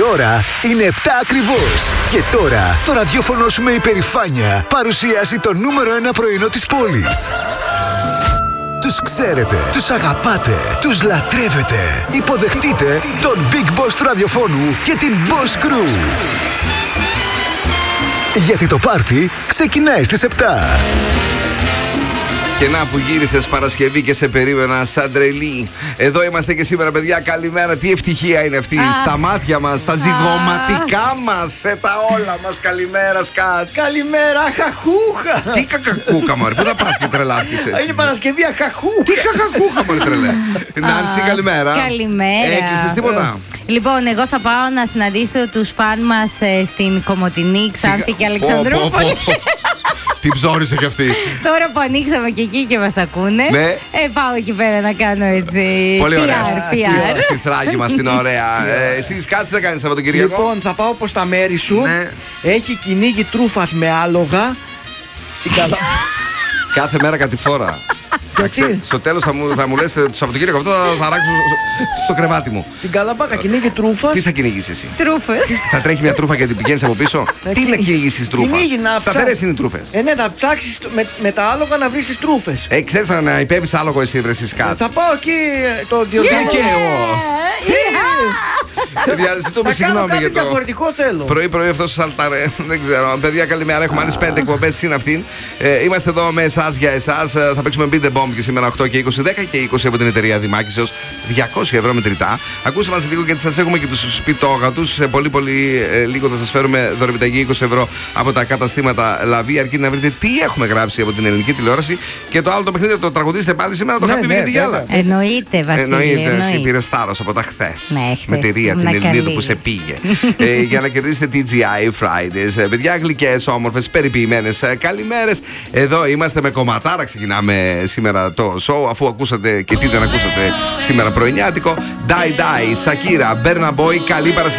Η ώρα είναι 7 ακριβώς. Και τώρα το ραδιόφωνο σου με υπερηφάνεια παρουσιάζει το νούμερο 1 πρωινό της πόλης. Τους ξέρετε, τους αγαπάτε, τους λατρεύετε. Υποδεχτείτε τον Big Boss του ραδιοφώνου και την Boss Crew. Γιατί το πάρτι ξεκινάει στις 7. Και να που γύρισες Παρασκευή και σε περίμενα σαν τρελή. Εδώ είμαστε και σήμερα, παιδιά. Καλημέρα. Τι ευτυχία είναι αυτή. Στα μάτια μας, στα ζυγωματικά μας, σε τα όλα μας. Καλημέρα, Σκάτς. Καλημέρα, χαχούχα. Τι κακακούχα, μωρέ. Πού θα πας και τρελάθεις έτσι? Είναι Παρασκευή, χαχούχα. Τι κακακούχα, μωρέ, τρελέ. Νάνση, καλημέρα. Καλημέρα. Έκλεισες τίποτα? Λοιπόν, εγώ θα πάω να συναντήσω τους φαν μας στην Κομοτηνή, Ξάνθη και Αλεξανδρούπολη. Τι ψώρισε κι αυτή. Τώρα που ανοίξαμε και εκεί και μας ακούνε, Ναι. πάω εκεί πέρα να κάνω έτσι. Πολύ ωραία. PR. Στη Θράκη μας, την ωραία. Εσύ, Σκάτς, τι θα κάνεις Σαββατοκύριακο? Λοιπόν, θα πάω προς τα μέρη σου. Ναι. Έχει κυνήγι τρούφας με άλογα. Στην καλά. Κάθε μέρα κάτι φορά. Γιατί? Στο τέλος θα μου λες το Σαββατοκύριακο αυτό θα ράξω στο κρεβάτι μου. Στην Καλαμπάκα κυνήγι τρούφας. Τι θα κυνηγείς εσύ? Τρούφες. Θα τρέχει μια τρούφα και την πηγαίνεις από πίσω? Τι να κυνηγήσεις τρούφα? Σταθερές είναι οι τρούφες. Ναι, να ψάξεις με τα άλογα να βρεις τις τρούφες. Ξέρεις να υπέβεις άλογο εσύ, βρες Σκάτς? Θα πάω εκεί το Διονύσιο. Και εγώ. Παιδιά, ζητούμε συγγνώμη κάτι για το διαφορετικό θέλω. πρωί-πρωί αυτό σαλταρέ. Δεν ξέρω. Παιδιά, καλημέρα. Έχουμε άλλες 5 εκπομπές συν αυτήν. Είμαστε εδώ με εσάς για εσάς. Θα παίξουμε Beat the Bomb και σήμερα 8 και 20, 10 και 20 από την εταιρεία Δημάκης έως 200 ευρώ μετρητά. Ακούστε μας λίγο γιατί σας έχουμε και τους σπιτόγατους. Σε πολύ λίγο θα σας φέρουμε δωρεπιταγή 20 ευρώ από τα καταστήματα Λαβή. Αρκεί να βρείτε τι έχουμε γράψει από την ελληνική τηλεόραση. Και το άλλο το παιχνίδι το τραγουδίσετε πάλι σήμερα. Το είχα πει για τη Γιάλα. Εννοείται, Βασίλη. Εννοείται. Εσύ πήρες θάρρος από τα χθες. Ναι, με τη Ρία την Ελληνίδα που σε πήγε. Για να κερδίσετε TGI Fridays. Παιδιά, γλυκές, όμορφες, περιποιημένες καλημέρες. Εδώ είμαστε με κομματάρα. Ξεκινάμε σήμερα το show. Αφού ακούσατε και τι δεν ακούσατε σήμερα πρωινιάτικο. Die Die, Σακύρα, Burna Boy. Καλή Παρασκευή.